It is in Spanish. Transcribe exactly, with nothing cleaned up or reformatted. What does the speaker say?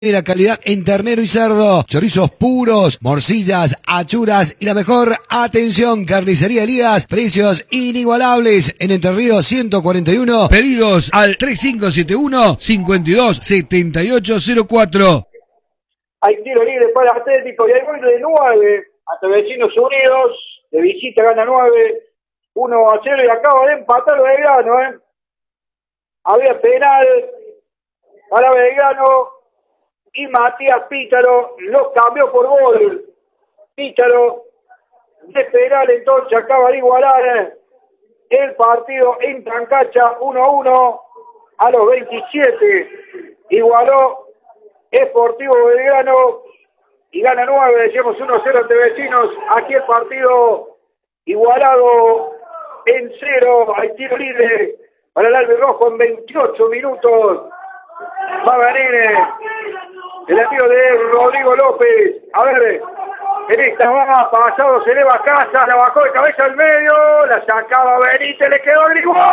La calidad en ternero y cerdo, chorizos puros, morcillas, achuras y la mejor atención. Carnicería Elías, precios inigualables en Entre Ríos ciento cuarenta y uno. Pedidos al tres cinco siete uno, cinco dos siete ocho cero cuatro. Hay tiro libre para Atlético y hay gol de nueve ante Vecinos Unidos. De visita gana nueve, uno a cero y acaba de empatar Belgrano, ¿eh? Había penal para Belgrano y Matías Pítaro lo cambió por gol. Pítaro de penal entonces acaba de igualar el partido en Tancacha uno a uno a los veintisiete. Igualó Sportivo Belgrano y gana nueve, decíamos uno a cero ante Vecinos. Aquí el partido igualado en cero. Hay tiro libre para el albirrojo en veintiocho minutos. Paganini, el amigo de Rodrigo López. A ver, en esta va pasado, se eleva a casa, la bajó de cabeza al medio, la sacaba Benítez, le quedó el gol.